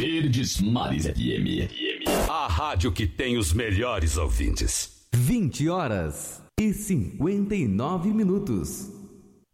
Verdes Mares FM. A rádio que tem os melhores ouvintes. 20 horas e 59 minutos.